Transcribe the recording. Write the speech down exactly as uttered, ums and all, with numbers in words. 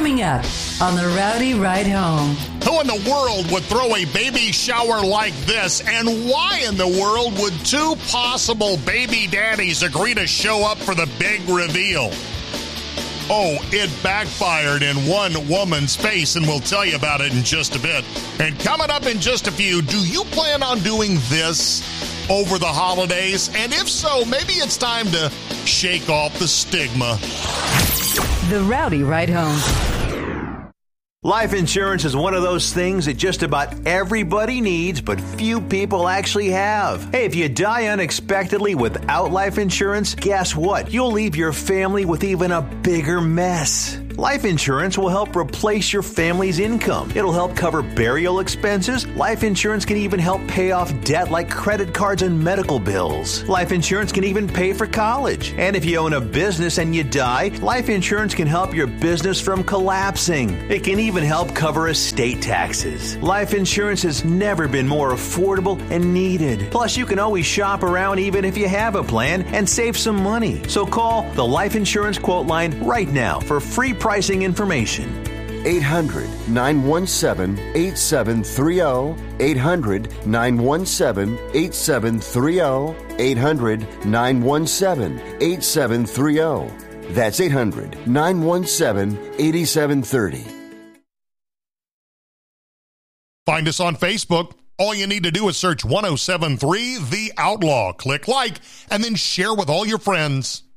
Coming up on the Rowdy Ride Home. Who in the world would throw a baby shower like this? And why in the world would two possible baby daddies agree to show up for the big reveal? Oh, it backfired in one woman's face, and we'll tell you about it in just a bit. And coming up in just a few, do you plan on doing this over the holidays? And if so, maybe it's time to shake off the stigma. The Rowdy Ride Home. Life insurance is one of those things that just about everybody needs, but few people actually have. Hey, if you die unexpectedly without life insurance, guess what? You'll leave your family with even a bigger mess. Life insurance will help replace your family's income. It'll help cover burial expenses. Life insurance can even help pay off debt like credit cards and medical bills. Life insurance can even pay for college. And if you own a business and you die, life insurance can help your business from collapsing. It can even help cover estate taxes. Life insurance has never been more affordable and needed. Plus, you can always shop around even if you have a plan and save some money. So call the Life Insurance Quote Line right now for free pricing information. eight hundred, nine one seven, eight seven three zero. eight hundred, nine one seven, eight seven three zero. eight hundred, nine one seven, eight seven three zero. That's eight hundred, nine one seven, eight seven three zero. Find us on Facebook. All you need to do is search one oh seven three The Outlaw. Click like, and then share with all your friends.